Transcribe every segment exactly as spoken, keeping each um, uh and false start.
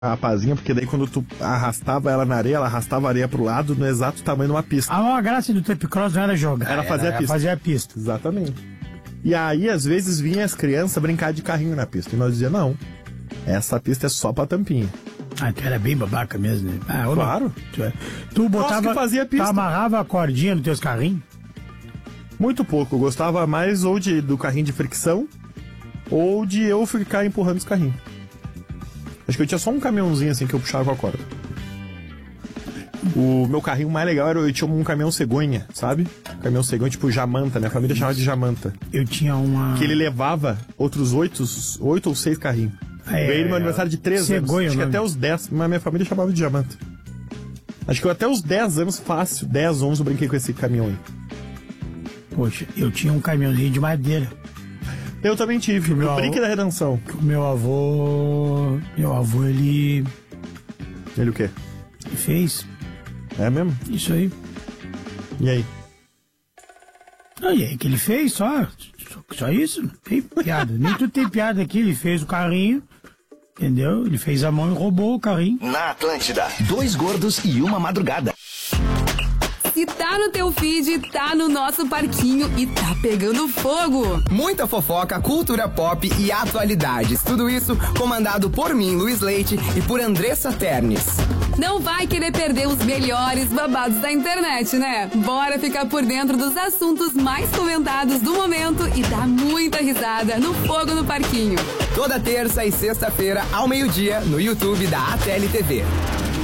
a pazinha, porque daí quando tu arrastava ela na areia, ela arrastava a areia pro lado no exato tamanho de uma pista. A maior graça do tape cross não era jogar, era fazer era, a pista. Era fazer a pista. Exatamente. E aí, às vezes, vinha as crianças brincar de carrinho na pista. E nós dizíamos, não, essa pista é só pra tampinha. Ah, tu era bem babaca mesmo, né? Ah, claro. Tu, tu botava, que fazia pista. Tu amarrava a cordinha nos teus carrinhos? Muito pouco. Eu gostava mais ou de, do carrinho de fricção, ou de eu ficar empurrando os carrinhos. Acho que eu tinha só um caminhãozinho assim que eu puxava com a corda. O meu carrinho mais legal era, eu tinha um caminhão cegonha, sabe? Caminhão cegonha, tipo Jamanta, né? A família chamava de Jamanta. Eu tinha uma... Que ele levava outros oito, oito ou seis carrinhos. É, veio no meu aniversário de três cegonha, anos. Acho que até os dez, mas minha família chamava de Jamanta. Acho que eu até os dez anos fácil, dez, onze eu brinquei com esse caminhão aí. Poxa, eu tinha um caminhãozinho de madeira. Eu também tive, o Brinque da Redenção. O meu avô... Meu avô, ele... Ele o quê? Ele fez. É mesmo? Isso aí. E aí? Ah, e aí que ele fez, só... Só, só isso, não tem piada. Nem tudo tem piada aqui, ele fez o carrinho, entendeu? Ele fez a mão e roubou o carrinho. Na Atlântida, dois gordos e uma madrugada. Se tá no teu feed, tá no nosso parquinho e tá pegando fogo. Muita fofoca, cultura pop e atualidades. Tudo isso comandado por mim, Luiz Leite, e por Andressa Ternes. Não vai querer perder os melhores babados da internet, né? Bora ficar por dentro dos assuntos mais comentados do momento e dar muita risada no Fogo no Parquinho. Toda terça e sexta-feira, ao meio-dia, no YouTube da A T L T V.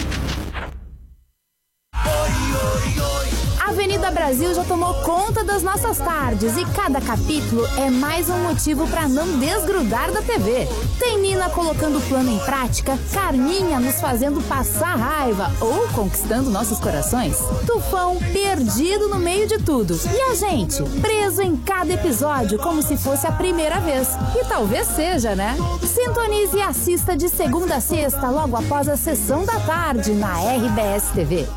Avenida Brasil já tomou conta das nossas tardes e cada capítulo é mais um motivo para não desgrudar da T V. Tem Nina colocando o plano em prática, Carminha nos fazendo passar raiva ou conquistando nossos corações, Tufão perdido no meio de tudo e a gente preso em cada episódio como se fosse a primeira vez. E talvez seja, né? Sintonize e assista de segunda a sexta logo após a sessão da tarde na R B S T V.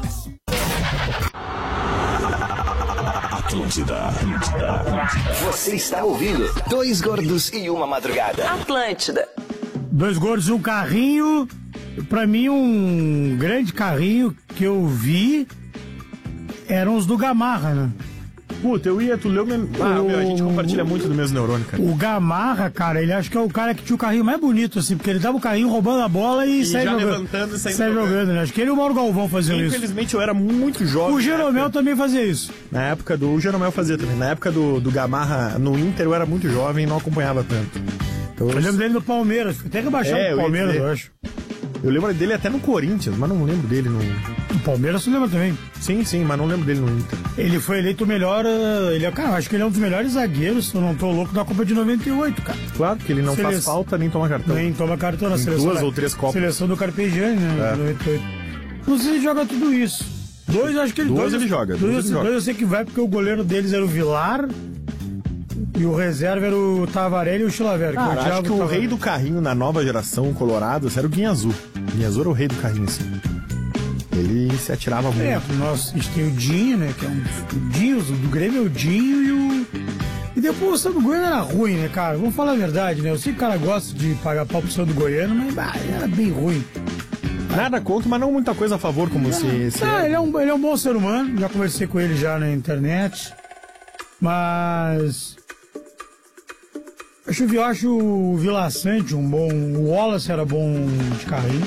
Atlântida, Atlântida, Atlântida. Você está ouvindo Dois Gordos e uma Madrugada. Atlântida. Dois gordos e um carrinho. Pra mim, um grande carrinho que eu vi eram os do Gamarra, né? Puta, eu ia, tu leu mesmo. Ah, o... meu, a gente compartilha muito do mesmo neurônio, cara. O Gamarra, cara, ele acho que é o cara que tinha o carrinho mais bonito, assim, porque ele dava o carrinho roubando a bola e, e sai já jogando. levantando e saindo sai jogando, né? Acho que ele e o Mauro Galvão faziam isso. Infelizmente eu era muito jovem. O Jeromel também fazia isso. Na época do. O Jeromel fazia também. Na época do, do Gamarra no Inter eu era muito jovem e não acompanhava tanto. Então, eu lembro dele no Palmeiras, até rebaixado é, no Palmeiras, eu, eu acho. Eu lembro dele até no Corinthians, mas não lembro dele no... No Palmeiras você lembra também? Sim, sim, mas não lembro dele no Inter. Ele foi eleito o melhor... Ele é, cara, acho que ele é um dos melhores zagueiros, se eu não tô louco, da Copa de noventa e oito, cara. Claro, que ele não Sele... faz falta nem toma cartão. Nem toma cartão na Tem seleção. Duas da... ou três Copas. Seleção do Carpegiani, né? É. noventa e oito. Não sei se ele joga tudo isso. Dois, acho que ele... Dois, dois ele joga. Dois, dois, dois, ele joga. dois eu sei que vai, porque o goleiro deles era o Vilar... E o reserva era o Tavarelli e o Chilavert. Ah, que acho que o Tavarelli. Rei do carrinho na nova geração colorado era o Guinha Azul. O Guinha Azul era o rei do carrinho, assim. Ele se atirava muito. É, nós, a gente tem o Dinho, né? Que é um. O Dinho, do Grêmio é o Dinho e o. E depois o Sandro Goiano era ruim, né, cara? Vamos falar a verdade, né? Eu sei que o cara gosta de pagar pau pro Sandro Goiano, mas bah, era bem ruim. Nada contra, mas não muita coisa a favor, como não, se. se não, é. ele, é um, ele é um bom ser humano, já conversei com ele já na internet. Mas. Acho, eu acho o Vila Sante um bom. O Wallace era bom de carrinho.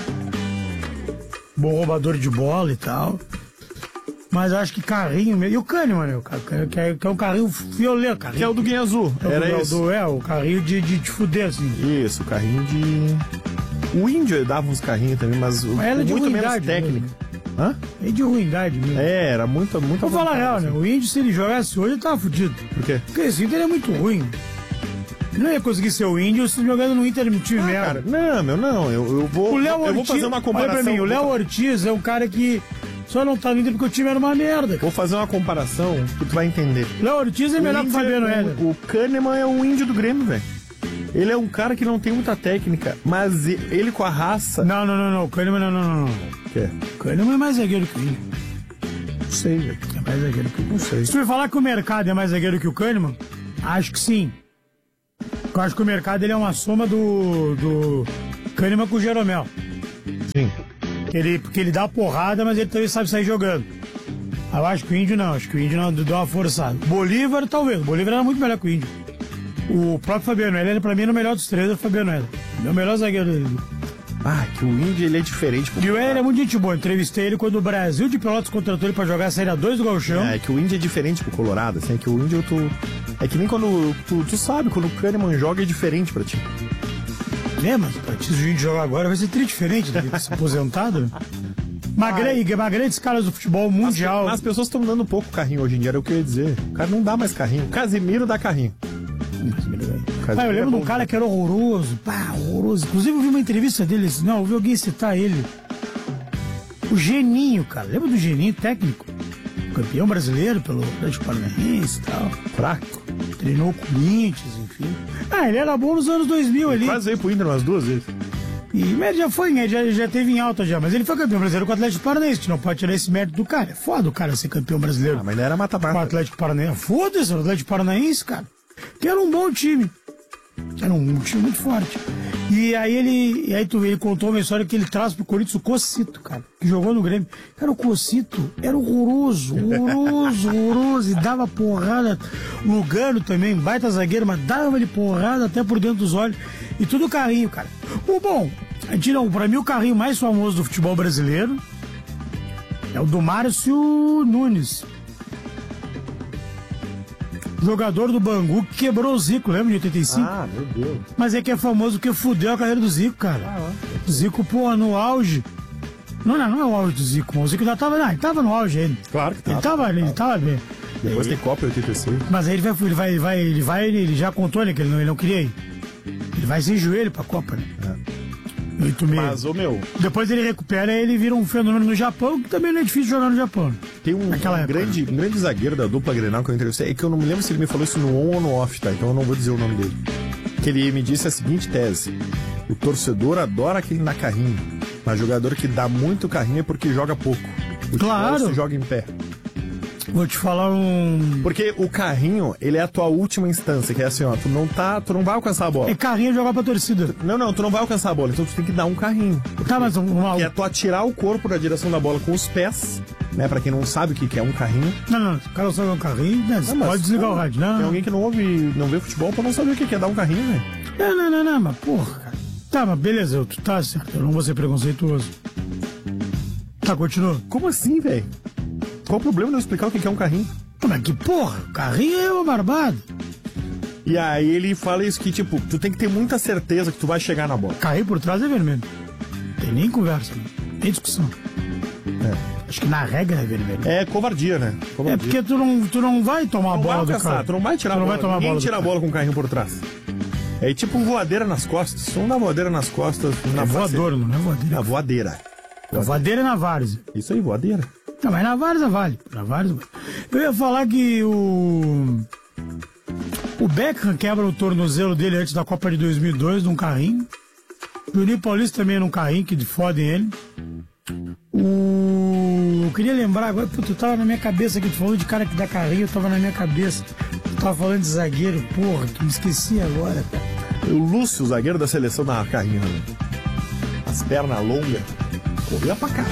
Bom roubador de bola e tal. Mas eu acho que carrinho mesmo. E o Kahneman, né? Que é, que é um carrinho violeiro. Carrinho. Que é o do Guinha Azul. É era do, isso. Do, é, o carrinho de, de, de fuder, assim. Isso, o carrinho de. O Índio dava uns carrinhos também, mas, mas era muito de menos técnico. Hã? É de ruindade mesmo. É, era muito, muito. Vou falar a real, assim. Né? O Índio, se ele jogasse hoje, ele tava fudido. Por quê? Porque esse Inter é muito ruim. Ele não ia conseguir ser o Índio se jogando no Inter no time ah, merda. Cara, não, meu, não. Eu, eu, vou, o Léo eu Ortiz, vou fazer uma comparação. Olha pra mim, o Léo Ortiz é um cara que só não tá no Inter porque o time era uma merda. Cara. Vou fazer uma comparação que tu vai entender. Léo Ortiz é o melhor que o Fabiano Heller. O, o Kahneman é o Índio do Grêmio, velho. Ele é um cara que não tem muita técnica, mas ele com a raça... Não, não, não, não. O Kahneman não, não, não. não. O quê? O Kahneman é mais zagueiro que o Índio. Não sei, velho. É mais zagueiro que o Não sei. Se tu me falar que o mercado é mais zagueiro que o Kahneman, acho que sim. Eu acho que o mercado ele é uma soma do, do Kahneman com o Jeromel. Sim. Ele, porque ele dá porrada, mas ele também sabe sair jogando. Eu acho que o Índio não, acho que o Índio não deu uma forçada. Bolívar, talvez. O Bolívar era muito melhor que o Índio. O próprio Fabiano Heller, pra mim, era o melhor dos três, é o Fabiano Heller. Meu melhor zagueiro dele. Ah, que o Índio, ele é diferente. E o Heller é muito gente boa. Entrevistei ele quando o Brasil de Pelotas contratou ele pra jogar a Série A dois do Gauchão. É, que o Índio é diferente pro Colorado, assim, é que o Índio, tu... É que nem quando... Tu, tu sabe, quando o Kahneman joga é diferente pra ti. É, mas pra ti, se o Índio jogar agora, vai ser tri diferente dele ter se aposentado, né? Uma, grande, uma grandes caras do futebol mundial. As, as pessoas estão dando pouco carrinho hoje em dia, era o que eu ia dizer. O cara não dá mais carrinho. Casimiro dá carrinho. Ah, eu lembro de um cara que era horroroso, pá, horroroso. Inclusive eu vi uma entrevista dele, assim, não, eu vi alguém citar ele. O Geninho, cara. Lembra do Geninho, técnico? Campeão brasileiro pelo Atlético Paranaense e tal. Fraco. Treinou o Corinthians, enfim. Ah, ele era bom nos anos dois mil ali. Quase veio pro Inter umas duas vezes. E mas já foi, né? Já, já teve em alta já. Mas ele foi campeão brasileiro com o Atlético Paranaense. Não pode tirar esse mérito do cara. É foda o cara ser campeão brasileiro. Ah, mas não era mata-mata. Com o Atlético Paranaense. Foda-se, o Atlético Paranaense, cara. Que era um bom time. Era um time muito forte. E aí ele. E aí tu, ele contou uma história que ele traz pro Corinthians o Cocito, cara. Que jogou no Grêmio. Cara, o Cocito era horroroso, horroroso, horroroso. E dava porrada. Lugano também, baita zagueiro, mas dava-lhe porrada até por dentro dos olhos. E tudo carrinho, cara. O bom, a gente não, pra mim o carrinho mais famoso do futebol brasileiro é o do Márcio Nunes. Jogador do Bangu que quebrou o Zico, lembra de oitenta e cinco? Ah, meu Deus. Mas é que é famoso porque fudeu a carreira do Zico, cara. Ah, o Zico, pô, no auge. Não, não, não é o auge do Zico, mas o Zico já tava, não, ele tava no auge ainda. Claro que tava. Ele tava ali, ele tava bem. Depois tem Copa em oitenta e seis. Mas aí ele vai, ele vai, ele vai, ele vai, ele já contou, né, que ele não, ele não queria ir. Ele vai sem joelho pra Copa, né? É. oito meses. Mas, ô meu... Depois ele recupera e ele vira um fenômeno no Japão, que também não é difícil jogar no Japão. Tem um, um, grande, um grande zagueiro da dupla Grenal que eu entrevistei, é que eu não me lembro se ele me falou isso no on ou no off, tá? Então eu não vou dizer o nome dele. Que ele me disse a seguinte tese: o torcedor adora quem dá carrinho, mas jogador que dá muito carrinho é porque joga pouco. O claro. Se joga em pé. Vou te falar um... Porque o carrinho, ele é a tua última instância, que é assim, ó, tu não tá, tu não vai alcançar a bola. É carrinho jogar pra torcida. Não, não, tu não vai alcançar a bola, então tu tem que dar um carrinho. Tá, mas um... uma... Que é tu atirar o corpo na direção da bola com os pés, né, pra quem não sabe o que que é um carrinho. Não, não, o cara sabe um carrinho, né, não, pode desligar pô, o rádio, não. Tem alguém que não ouve, não vê futebol pra não saber o que que é dar um carrinho, velho. Não, não, não, não, mas porra, cara. Tá, mas beleza, tu tá certo, eu não vou ser preconceituoso. Tá, continua. Como assim, velho? Qual o problema de eu explicar o que que é um carrinho? Mas que porra, carrinho é uma barbada. E aí ele fala isso que, tipo, tu tem que ter muita certeza que tu vai chegar na bola. Carrinho por trás é vermelho. Tem nem conversa, né? Tem discussão. É. Acho que na regra é vermelho. É covardia, né? Covardia. É porque tu não, tu não vai tomar a bola do cara. Tu não vai tirar tu a não bola. Vai tomar Ninguém bola tira a bola com o carrinho por trás. É tipo voadeira nas costas. Tu não dá voadeira nas costas. Na é voador, não é voadeira. É voadeira. A voadeira é na várzea. Isso aí, voadeira. Não, mas na várzea vale. Na várzea vale. Eu ia falar que o... O Beckham quebra o tornozelo dele antes da Copa de dois mil e dois num carrinho. O Juninho Paulista também num carrinho que fodem ele. O... Eu queria lembrar agora, puta, eu tava na minha cabeça aqui, tu falou de cara que dá carrinho, eu tava na minha cabeça. Tu tava falando de zagueiro, porra, que me esqueci agora, cara. O Lúcio, o zagueiro da seleção da carrinho, né? As pernas longas. Corria pra caralho.